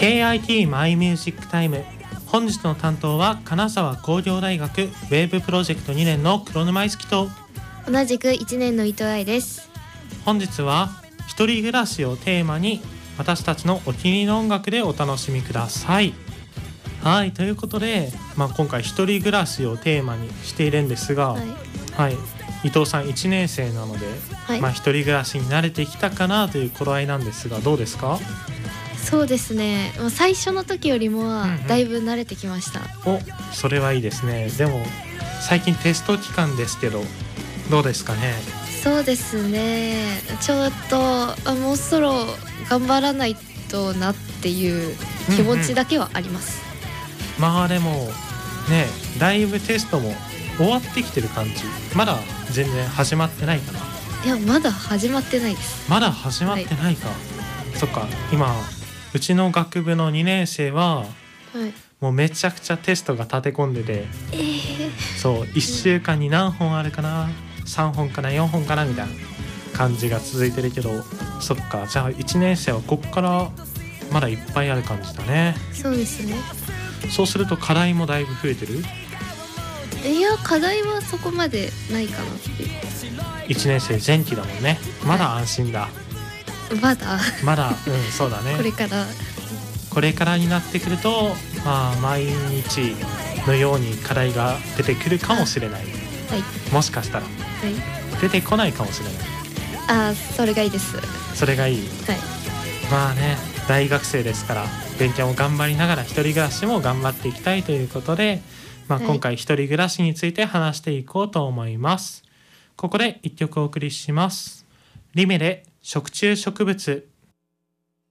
KIT マイミュージックタイム。本日の担当は金沢工業大学ウェーブプロジェクト2年の黒沼樹と同じく1年の伊藤愛です。 本日は一人暮らしをテーマに私たちのお気に入りの音楽でお楽しみください。はい、ということで、今回一人暮らしをテーマにしているんですが、はい、伊藤さん1年生なので、一人暮らしに慣れてきたかなという頃合いなんですが、どうですか？ そうですね、最初の時よりもはだいぶ慣れてきました。 お、それはいいですね。でも最近テスト期間ですけどどうですかね？ そうですね、ちょっともうそろ頑張らないとなっていう気持ちだけはあります。 でもね、だいぶテストも終わってきてる感じ。まだ全然始まってないかな。 いや、まだ始まってないです。 まだ始まってないか、そっか。今うちの学部の2年生は、もうめちゃくちゃテストが立て込んでて、そう1週間に何本あるかな、3本かな4本かなみたいな感じが続いてるけど、そっか。じゃあ1年生はこっからまだいっぱいある感じだね。 そうですね。 そうすると課題もだいぶ増えてる？ いや、課題はそこまでないかなっていう。 1年生前期だもんね。まだ安心だ。まだそうだね。これからになってくると、毎日のように課題が出てくるかもしれない。もしかしたら、出てこないかもしれない。 それがいいです。 それがいい。大学生ですから勉強も頑張りながら一人暮らしも頑張っていきたいということで、今回一人暮らしについて話していこうと思います。ここで一曲お送りします。リメで食虫植物。